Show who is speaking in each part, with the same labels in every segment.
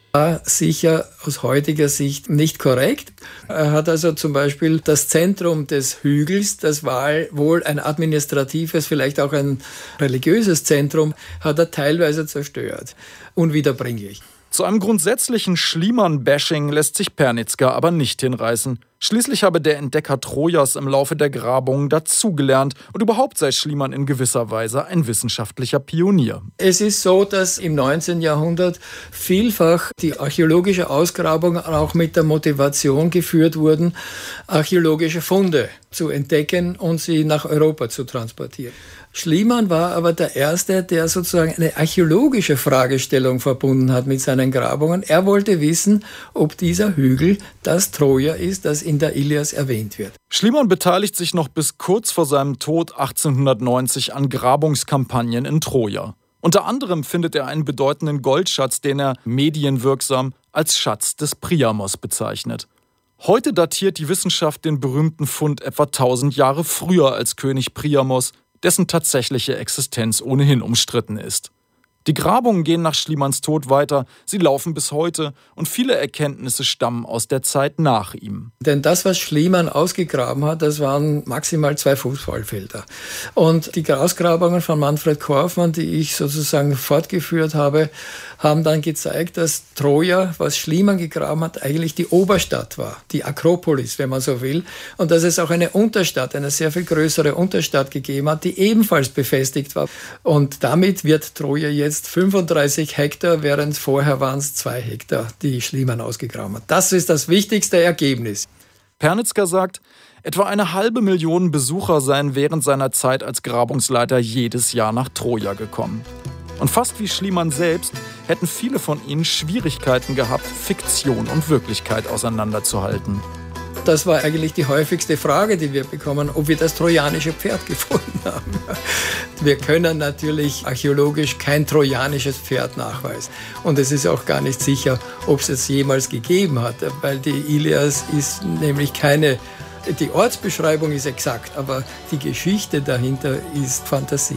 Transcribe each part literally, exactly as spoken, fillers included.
Speaker 1: War sicher aus heutiger Sicht nicht korrekt. Er hat also zum Beispiel das Zentrum des Hügels, das war wohl ein administratives, vielleicht auch ein religiöses Zentrum, hat er teilweise zerstört. Unwiederbringlich.
Speaker 2: Zu einem grundsätzlichen Schliemann-Bashing lässt sich Pernitzka aber nicht hinreißen. Schließlich habe der Entdecker Trojas im Laufe der Grabungen dazugelernt und überhaupt sei Schliemann in gewisser Weise ein wissenschaftlicher Pionier.
Speaker 1: Es ist so, dass im neunzehnten Jahrhundert vielfach die archäologische Ausgrabungen auch mit der Motivation geführt wurden, archäologische Funde zu entdecken und sie nach Europa zu transportieren. Schliemann war aber der Erste, der sozusagen eine archäologische Fragestellung verbunden hat mit seinen Grabungen. Er wollte wissen, ob dieser Hügel das Troja ist, das in der Ilias erwähnt wird.
Speaker 2: Schliemann beteiligt sich noch bis kurz vor seinem Tod achtzehnhundertneunzig an Grabungskampagnen in Troja. Unter anderem findet er einen bedeutenden Goldschatz, den er medienwirksam als Schatz des Priamos bezeichnet. Heute datiert die Wissenschaft den berühmten Fund etwa tausend Jahre früher als König Priamos, dessen tatsächliche Existenz ohnehin umstritten ist. Die Grabungen gehen nach Schliemanns Tod weiter, sie laufen bis heute und viele Erkenntnisse stammen aus der Zeit nach ihm.
Speaker 1: Denn das, was Schliemann ausgegraben hat, das waren maximal zwei Fußballfelder. Und die Ausgrabungen von Manfred Korfmann, die ich sozusagen fortgeführt habe, haben dann gezeigt, dass Troja, was Schliemann gegraben hat, eigentlich die Oberstadt war, die Akropolis, wenn man so will. Und dass es auch eine Unterstadt, eine sehr viel größere Unterstadt gegeben hat, die ebenfalls befestigt war. Und damit wird Troja jetzt fünfunddreißig Hektar, während vorher waren es zwei Hektar, die Schliemann ausgegraben hat. Das ist das wichtigste Ergebnis.
Speaker 2: Pernitzka sagt, etwa eine halbe Million Besucher seien während seiner Zeit als Grabungsleiter jedes Jahr nach Troja gekommen. Und fast wie Schliemann selbst hätten viele von ihnen Schwierigkeiten gehabt, Fiktion und Wirklichkeit auseinanderzuhalten.
Speaker 1: Das war eigentlich die häufigste Frage, die wir bekommen, ob wir das trojanische Pferd gefunden haben. Wir können natürlich archäologisch kein trojanisches Pferd nachweisen. Und es ist auch gar nicht sicher, ob es es jemals gegeben hat, weil die Ilias ist nämlich keine, die Ortsbeschreibung ist exakt, aber die Geschichte dahinter ist Fantasie.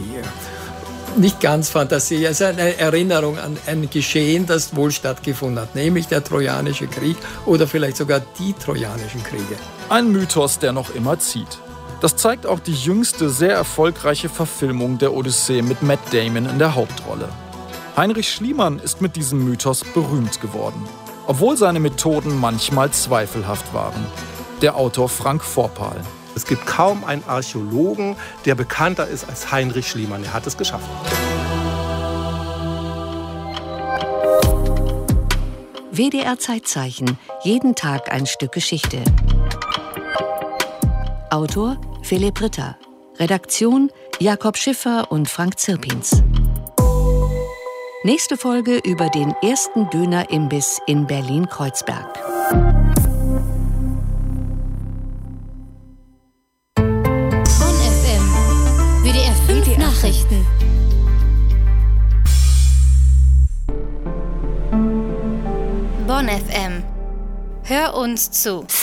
Speaker 1: Nicht ganz Fantasie, es ist eine Erinnerung an ein Geschehen, das wohl stattgefunden hat, nämlich der Trojanische Krieg oder vielleicht sogar die Trojanischen Kriege.
Speaker 2: Ein Mythos, der noch immer zieht. Das zeigt auch die jüngste, sehr erfolgreiche Verfilmung der Odyssee mit Matt Damon in der Hauptrolle. Heinrich Schliemann ist mit diesem Mythos berühmt geworden, obwohl seine Methoden manchmal zweifelhaft waren. Der Autor Frank Vorpal.
Speaker 3: Es gibt kaum einen Archäologen, der bekannter ist als Heinrich Schliemann. Er hat es geschafft.
Speaker 4: W D R Zeitzeichen. Jeden Tag ein Stück Geschichte. Autor Philipp Ritter. Redaktion Jakob Schiffer und Frank Zirpins. Nächste Folge über den ersten Dönerimbiss in Berlin-Kreuzberg.
Speaker 5: Nachrichten. Bonn F M. Hör uns zu.